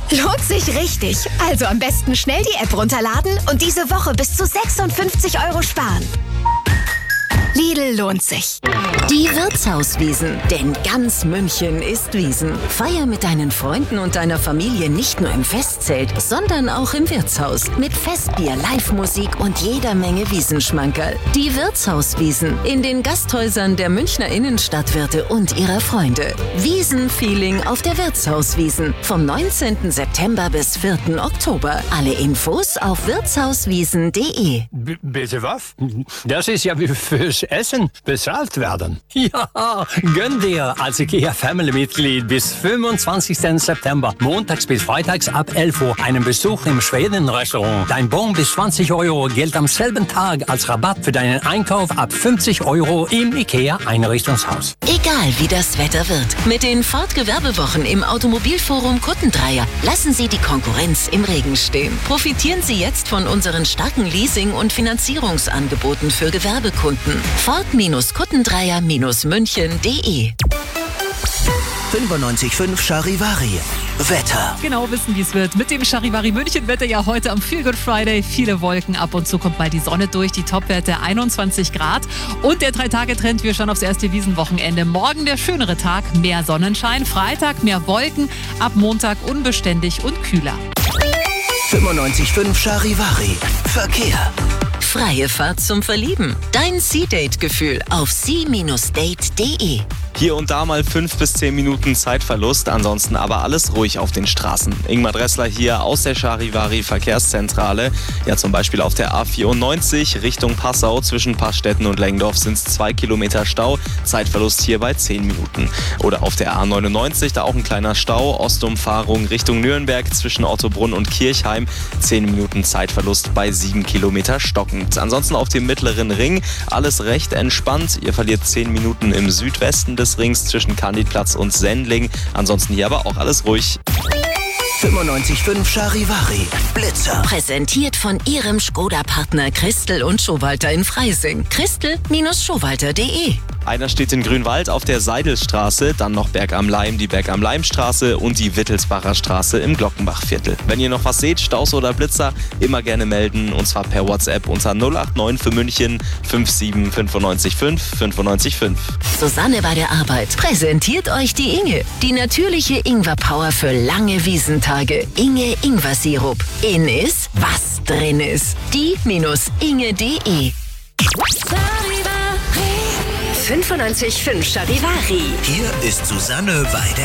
Lohnt sich richtig. Also am besten schnell die App runterladen und diese Woche bis zu 56 € sparen. Lidl lohnt sich. Die Wirtshauswiesen, denn ganz München ist Wiesen. Feier mit deinen Freunden und deiner Familie nicht nur im Festzelt, sondern auch im Wirtshaus. Mit Festbier, Live-Musik und jeder Menge Wiesenschmankerl. Die Wirtshauswiesen in den Gasthäusern der Münchner Innenstadtwirte und ihrer Freunde. Wiesenfeeling auf der Wirtshauswiesen vom 19. September bis 4. Oktober. Alle Infos auf wirtshauswiesen.de. Bitte was? Das ist ja wie fürs Essen bezahlt werden. Ja, gönn dir als IKEA-Family-Mitglied bis 25. September, montags bis freitags ab 11 Uhr, einen Besuch im Schweden-Restaurant. Dein Bon bis 20 € gilt am selben Tag als Rabatt für deinen Einkauf ab 50 € im IKEA-Einrichtungshaus. Egal wie das Wetter wird, mit den Ford-Gewerbewochen im Automobilforum Kuttendreier lassen Sie die Konkurrenz im Regen stehen. Profitieren Sie jetzt von unseren starken Leasing- und Finanzierungsangeboten für Gewerbekunden. Ford-Kuttendreier-München.de 95.5 Charivari. Wetter. Genau wissen, wie es wird. Mit dem Charivari München Wetter ja heute am Feel Good Friday. Viele Wolken, ab und zu kommt mal die Sonne durch. Die Topwerte 21 Grad. Und der 3-Tage-Trend, wir schauen aufs erste Wiesenwochenende. Morgen der schönere Tag, mehr Sonnenschein. Freitag mehr Wolken, ab Montag unbeständig und kühler. 95.5 Charivari. Verkehr. Freie Fahrt zum Verlieben. Dein Sea-Date-Gefühl auf sea-date.de. Hier und da mal 5 bis 10 Minuten Zeitverlust, ansonsten aber alles ruhig auf den Straßen. Ingmar Dressler hier aus der Charivari Verkehrszentrale. Ja, zum Beispiel auf der A94 Richtung Passau zwischen Passstetten und Lengdorf sind es 2 Kilometer Stau. Zeitverlust hier bei 10 Minuten. Oder auf der A99, da auch ein kleiner Stau. Ostumfahrung Richtung Nürnberg zwischen Ottobrunn und Kirchheim. 10 Minuten Zeitverlust bei 7 Kilometer stockend. Ansonsten auf dem mittleren Ring alles recht entspannt. Ihr verliert 10 Minuten im Südwesten des Rings zwischen Candidplatz und Sendling. Ansonsten hier aber auch alles ruhig. 95.5 Charivari. Blitzer. Präsentiert von Ihrem Skoda-Partner Christel und Schowalter in Freising. Christel-Schowalter.de. Einer steht in Grünwald auf der Seidelstraße, dann noch Berg am Leim, die Berg am Leimstraße und die Wittelsbacher Straße im Glockenbachviertel. Wenn ihr noch was seht, Staus oder Blitzer, immer gerne melden und zwar per WhatsApp unter 089 für München 57 95 5 95 5. Susanne bei der Arbeit präsentiert euch die Inge. Die natürliche Ingwer-Power für lange Wiesentage. Inge Ingwer-Sirup. In ist, was drin ist. Die-inge.de 95.5 Charivari. Hier ist Susanne bei der